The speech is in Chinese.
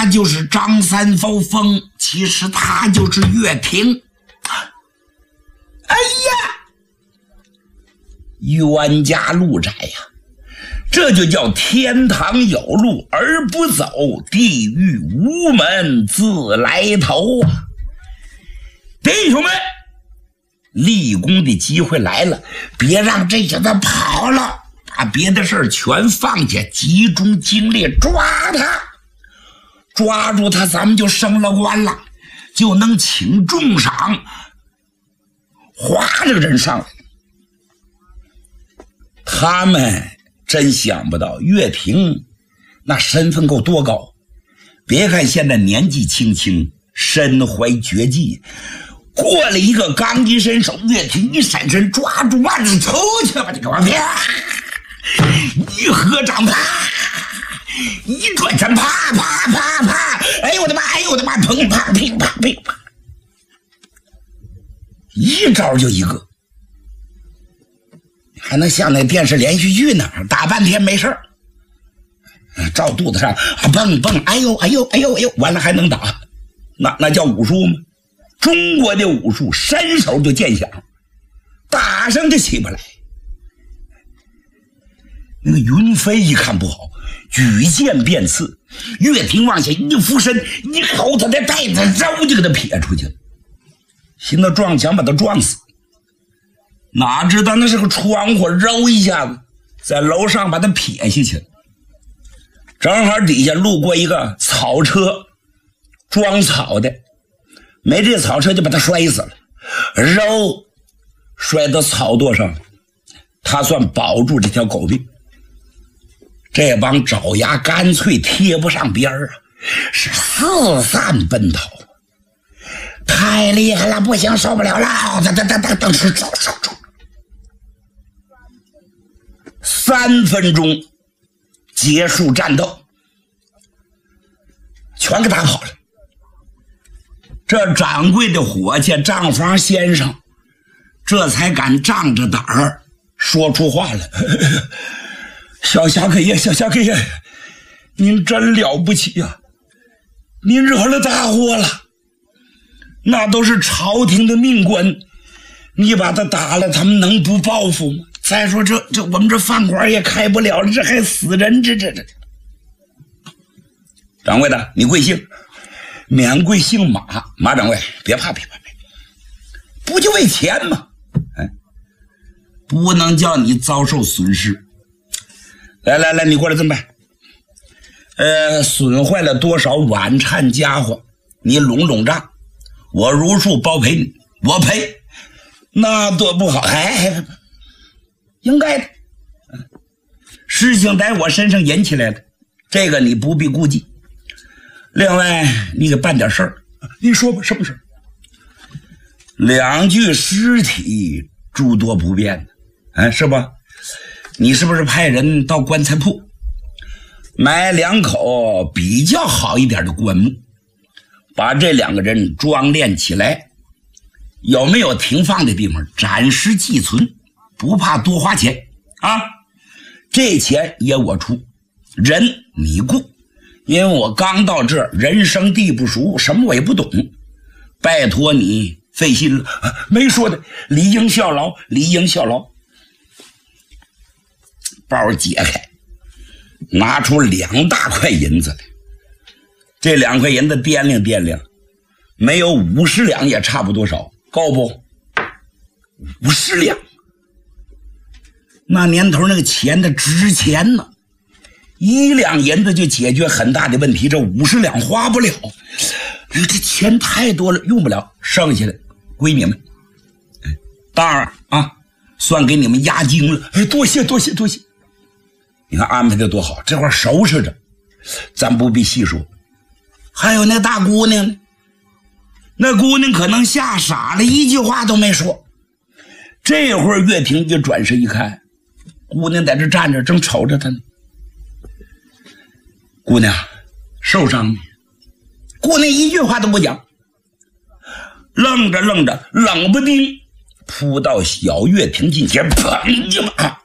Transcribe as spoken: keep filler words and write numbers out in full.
他就是张三包疯，其实他就是岳平。哎呀，冤家路窄呀，这就叫天堂有路而不走，地狱无门自来投啊！弟兄们，立功的机会来了，别让这小子跑了，把别的事儿全放下，集中精力抓他。抓住他，咱们就升了官了，就能请重赏。哗，这个人上来了。他们真想不到岳平那身份够多高，别看现在年纪轻轻，身怀绝技，过了一个钢筋伸手，岳平一闪身抓住腕子抽去吧，这个玩意儿一合掌，啪一转身，啪啪啪啪，哎呦我的妈，哎呦我的妈，砰啪乒啪乒啪，一招就一个，还能像那电视连续剧呢，打半天没事儿，照肚子上啊蹦蹦，哎呦哎呦哎呦哎呦，完了还能打，那那叫武术吗？中国的武术伸手就见响，打上就起不来。那个云飞一看不好，举剑便刺，岳平往下一俯身，一口他的带子揉就给他撇出去了，寻思撞墙把他撞死，哪知道那是个窗户，揉一下子在楼上把他撇下去了。正好底下路过一个草车装草的，没这草车就把他摔死了，揉摔到草垛上，他算保住这条狗命。这帮爪牙干脆贴不上边儿啊，是四散奔逃，太厉害了，不行，受不了了，等等等等等，是走走走，三分钟结束战斗，全给打跑了。这掌柜的伙计账房先生这才敢仗着胆儿说出话来。小侠客爷，小侠客爷，您真了不起呀、啊！您惹了大祸了，那都是朝廷的命官，你把他打了，他们能不报复吗？再说这这我们这饭馆也开不了了，这还死人，这这这。掌柜的，你贵姓？免贵姓马，马掌柜，别怕别怕，不就为钱吗？哎，不能叫你遭受损失。来来来，你过来这么办，呃，损坏了多少碗铲家伙，你拢拢账，我如数包赔你，我赔，那多不好，哎，应该的，事情在我身上引起来的，这个你不必顾忌。另外，你给办点事儿，你说吧，什么事儿？两具尸体诸多不便的，哎，是吧？你是不是派人到棺材铺买两口比较好一点的棺木，把这两个人装殓起来，有没有停放的地方暂时寄存，不怕多花钱啊？这钱也我出，人你雇，因为我刚到这儿，人生地不熟，什么我也不懂，拜托你费心了。没说的，理应效劳，理应效劳。包解开，拿出两大块银子来，这两块银子掂量掂量，没有五十两也差不多少，够不？五十两，那年头那个钱的值钱呢，一两银子就解决很大的问题，这五十两花不了，这钱太多了，用不了，剩下的归你们。当然啊，算给你们押金了，哎，多谢多谢多谢。你看安排的多好，这块收拾着，咱不必细说。还有那大姑娘呢，那姑娘可能吓傻了，一句话都没说。这会儿岳平就转身一看，姑娘在这站着，正瞅着他呢。姑娘受伤没？姑娘一句话都不讲，愣着愣着，冷不丁扑到小岳平近前，砰一把